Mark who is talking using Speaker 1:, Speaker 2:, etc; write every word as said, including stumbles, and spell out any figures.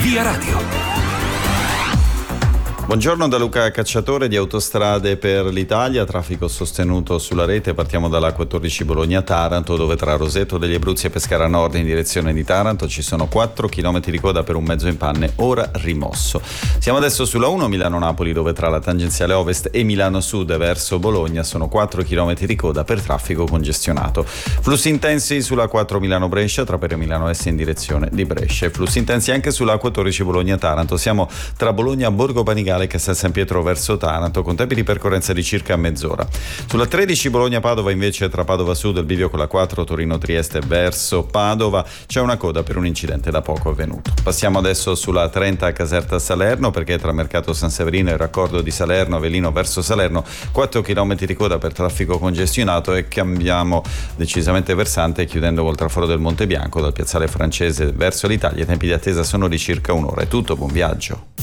Speaker 1: Via Radio.
Speaker 2: Buongiorno da Luca Cacciatore di Autostrade per l'Italia. Traffico sostenuto sulla rete. Partiamo dalla quattordici Bologna-Taranto, dove tra Roseto degli Abruzzi e Pescara Nord in direzione di Taranto ci sono quattro chilometri di coda per un mezzo in panne, ora rimosso. Siamo adesso sulla uno Milano-Napoli, dove tra la tangenziale Ovest e Milano Sud verso Bologna sono quattro chilometri di coda per traffico congestionato. Flussi intensi sulla quattro Milano-Brescia, tra per Milano Est in direzione di Brescia. E flussi intensi anche sulla quattordici Bologna-Taranto. Siamo tra Bologna-Borgo Panigale e Castel San Pietro verso Taranto, con tempi di percorrenza di circa mezz'ora. Sulla tredici Bologna-Padova invece, tra Padova Sud e il bivio con la quattro Torino-Trieste verso Padova, c'è una coda per un incidente da poco avvenuto. Passiamo adesso sulla trenta Caserta-Salerno, perché tra Mercato San Severino e il raccordo di Salerno Avellino verso Salerno quattro chilometri di coda per traffico congestionato, e cambiamo decisamente versante chiudendo col traforo del Monte Bianco dal piazzale Francese verso l'Italia. I tempi di attesa sono di circa un'ora. È tutto, buon viaggio.